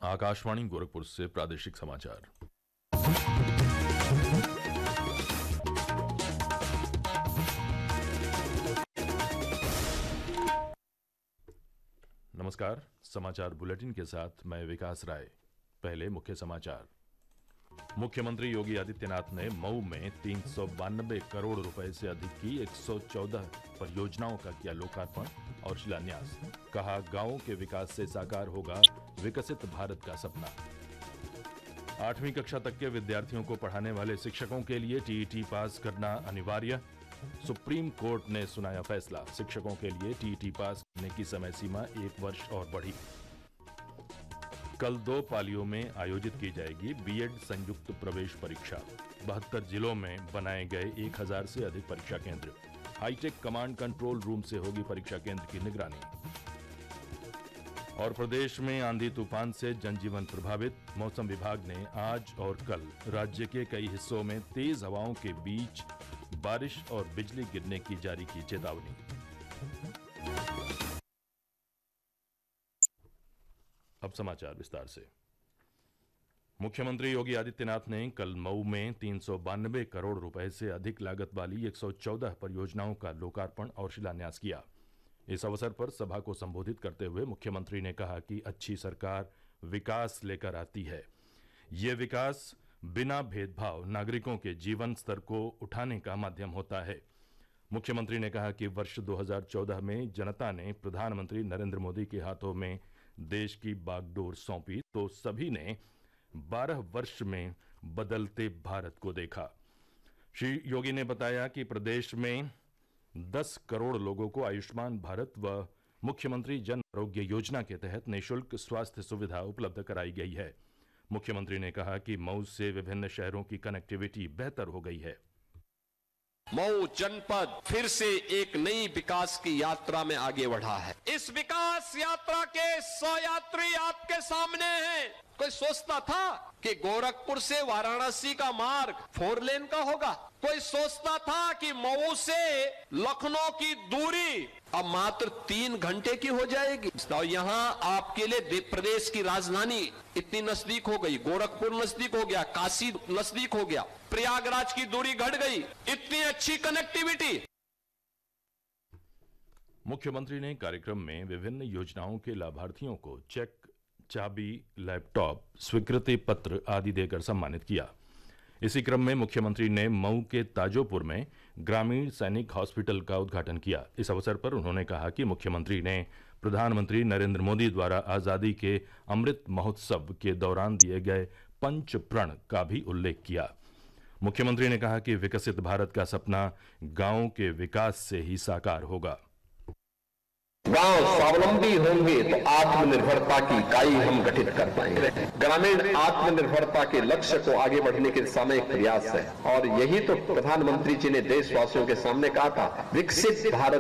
आकाशवाणी गोरखपुर से प्रादेशिक समाचार। नमस्कार, समाचार बुलेटिन के साथ मैं विकास राय। पहले मुख्य समाचार। मुख्यमंत्री योगी आदित्यनाथ ने मऊ में 392 करोड़ रुपए से अधिक की 114 परियोजनाओं का किया लोकार्पण और शिलान्यास। कहा, गांवों के विकास से साकार होगा विकसित भारत का सपना। 8वीं कक्षा तक के विद्यार्थियों को पढ़ाने वाले शिक्षकों के लिए टीईटी पास करना अनिवार्य। सुप्रीम कोर्ट ने सुनाया फैसला। शिक्षकों के लिए टीईटी पास करने की समय सीमा 1 वर्ष और बढ़ी। कल 2 पालियों में आयोजित की जाएगी बीएड संयुक्त प्रवेश परीक्षा। 72 जिलों में बनाए गए 1000 से अधिक परीक्षा केंद्र। हाईटेक कमांड कंट्रोल रूम से होगी परीक्षा केंद्र की निगरानी। और प्रदेश में आंधी तूफान से जनजीवन प्रभावित। मौसम विभाग ने आज और कल राज्य के कई हिस्सों में तेज हवाओं के बीच बारिश और बिजली गिरने की जारी की चेतावनी। अब समाचार विस्तार से। मुख्यमंत्री योगी आदित्यनाथ ने कल मऊ में 392 करोड़ रुपए से अधिक लागत वाली 114 परियोजनाओं का लोकार्पण और शिलान्यास किया। इस अवसर पर सभा को संबोधित करते हुए मुख्यमंत्री ने कहा कि अच्छी सरकार विकास लेकर आती है। ये विकास बिना भेदभाव नागरिकों के जीवन स्तर को उठाने का माध्यम होता है। मुख्यमंत्री ने कहा कि वर्ष 2014 में जनता ने प्रधानमंत्री नरेंद्र मोदी के हाथों में देश की बागडोर सौंपी तो सभी ने 12 वर्ष में बदलते भारत को देखा। श्री योगी ने बताया कि प्रदेश में 10 करोड़ लोगों को आयुष्मान भारत व मुख्यमंत्री जन आरोग्य योजना के तहत निःशुल्क स्वास्थ्य सुविधा उपलब्ध कराई गई है। मुख्यमंत्री ने कहा कि मऊ से विभिन्न शहरों की कनेक्टिविटी बेहतर हो गई है। मऊ जनपद फिर से एक नई विकास की यात्रा में आगे बढ़ा है। इस विकास यात्रा के 100 यात्री आपके सामने हैं। कोई सोचता था कि गोरखपुर से वाराणसी का मार्ग 4 लेन का होगा। कोई सोचता था कि मऊ से लखनऊ की दूरी अब मात्र 3 घंटे की हो जाएगी। तो यहाँ आपके लिए प्रदेश की राजधानी इतनी नजदीक हो गई, गोरखपुर नजदीक हो गया, काशी नजदीक हो गया, प्रयागराज की दूरी घट गई। इतनी अच्छी कनेक्टिविटी। मुख्यमंत्री ने कार्यक्रम में विभिन्न योजनाओं के लाभार्थियों को चेक, चाबी, लैपटॉप, स्वीकृति पत्र आदि देकर सम्मानित किया। इसी क्रम में मुख्यमंत्री ने मऊ के ताजोपुर में ग्रामीण सैनिक हॉस्पिटल का उद्घाटन किया। इस अवसर पर उन्होंने कहा कि मुख्यमंत्री ने प्रधानमंत्री नरेंद्र मोदी द्वारा आजादी के अमृत महोत्सव के दौरान दिए गए पंच प्रण का भी उल्लेख किया। मुख्यमंत्री ने कहा कि विकसित भारत का सपना गांवों के विकास से ही साकार होगा। गांव स्वावलंबी होंगे तो आत्मनिर्भरता की इकाई हम गठित कर पाएंगे। ग्रामीण आत्मनिर्भरता के लक्ष्य को आगे बढ़ने की दिशा में एक प्रयास है और यही तो प्रधानमंत्री जी ने देशवासियों के सामने कहा था, विकसित भारत